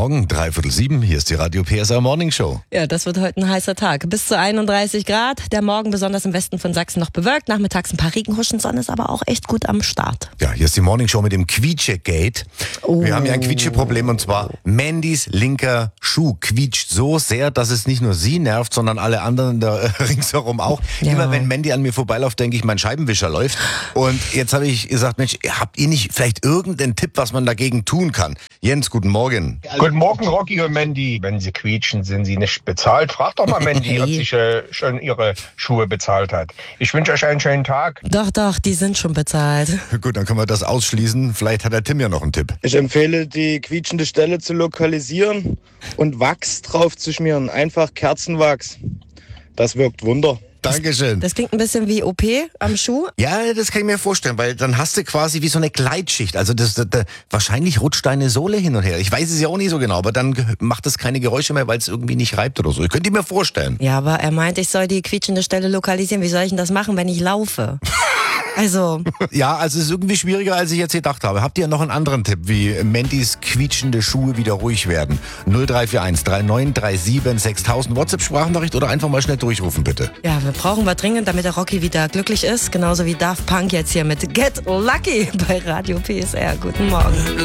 Morgen, 6:45. Hier ist die Radio PSR Morning Show. Ja, das wird heute ein heißer Tag. Bis zu 31 Grad. Der Morgen besonders im Westen von Sachsen noch bewölkt. Nachmittags ein paar Regenhuschen. Sonne ist aber auch echt gut am Start. Ja, hier ist die Morning Show mit dem Quietsche-Gate. Wir haben ja ein Quietsche-Problem und zwar Mandys linker Schuh quietscht so sehr, dass es nicht nur sie nervt, sondern alle anderen da ringsherum auch. Ja. Immer wenn Mandy an mir vorbeiläuft, denke ich, mein Scheibenwischer läuft. Und jetzt habe ich gesagt, Mensch, habt ihr nicht vielleicht irgendeinen Tipp, was man dagegen tun kann? Jens, guten Morgen. Guten Morgen, Rocky und Mandy. Wenn Sie quietschen, sind Sie nicht bezahlt. Fragt doch mal Mandy, ob sie schon ihre Schuhe bezahlt hat. Ich wünsche euch einen schönen Tag. Doch, die sind schon bezahlt. Gut, dann können wir das ausschließen. Vielleicht hat der Tim ja noch einen Tipp. Ich empfehle, die quietschende Stelle zu lokalisieren und Wachs drauf zu schmieren. Einfach Kerzenwachs. Das wirkt Wunder. Dankeschön. Das klingt ein bisschen wie OP am Schuh. Ja, das kann ich mir vorstellen, weil dann hast du quasi wie so eine Gleitschicht. Also wahrscheinlich rutscht deine Sohle hin und her. Ich weiß es ja auch nicht so genau, aber dann macht es keine Geräusche mehr, weil es irgendwie nicht reibt oder so. Ich könnte mir vorstellen. Ja, aber er meint, ich soll die quietschende Stelle lokalisieren. Wie soll ich denn das machen, wenn ich laufe? Also. Ja, also es ist irgendwie schwieriger, als ich jetzt gedacht habe. Habt ihr noch einen anderen Tipp, wie Mandys quietschende Schuhe wieder ruhig werden? 0341 3937 6000 WhatsApp-Sprachnachricht oder einfach mal schnell durchrufen, bitte. Ja, wir brauchen was dringend, damit der Rocky wieder glücklich ist. Genauso wie Daft Punk jetzt hier mit Get Lucky bei Radio PSR. Guten Morgen.